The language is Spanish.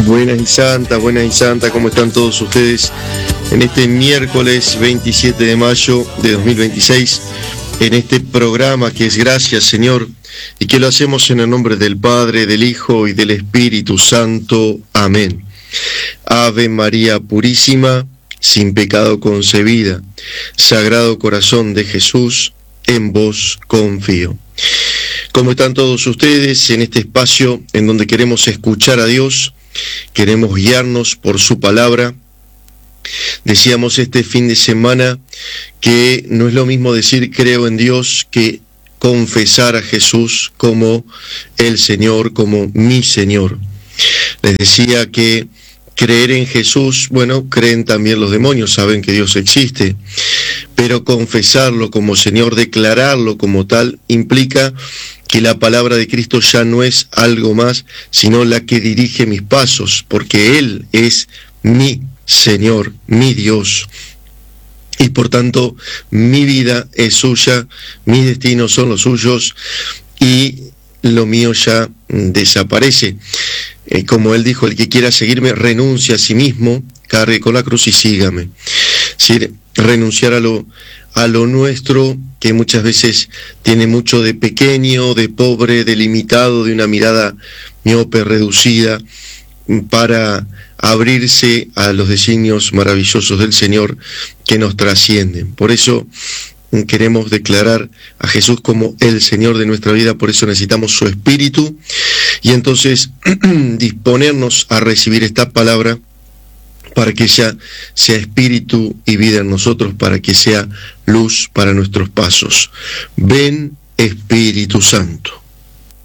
Buenas y santas, ¿cómo están todos ustedes? En este miércoles 27 de mayo de 2026, en este programa que es Gracias, Señor, y que lo hacemos en el nombre del Padre, del Hijo y del Espíritu Santo. Amén. Ave María Purísima, sin pecado concebida, Sagrado Corazón de Jesús, en vos confío. ¿Cómo están todos ustedes en este espacio en donde queremos escuchar a Dios? Queremos guiarnos por su palabra. Decíamos este fin de semana que no es lo mismo decir creo en Dios que confesar a Jesús como el Señor, como mi Señor. Les decía que creer en Jesús, bueno, creen también los demonios, saben que Dios existe, pero confesarlo como Señor, declararlo como tal, implica que la palabra de Cristo ya no es algo más, sino la que dirige mis pasos, porque Él es mi Señor, mi Dios. Y por tanto, mi vida es suya, mis destinos son los suyos, y lo mío ya desaparece. Como Él dijo, el que quiera seguirme, renuncia a sí mismo, cargue con la cruz y sígame. Es decir, renunciar a lo nuestro, que muchas veces tiene mucho de pequeño, de pobre, de limitado, de una mirada miope, reducida, para abrirse a los designios maravillosos del Señor que nos trascienden. Por eso queremos declarar a Jesús como el Señor de nuestra vida, por eso necesitamos su Espíritu, y entonces disponernos a recibir esta palabra para que ella sea espíritu y vida en nosotros, para que sea luz para nuestros pasos. Ven, Espíritu Santo.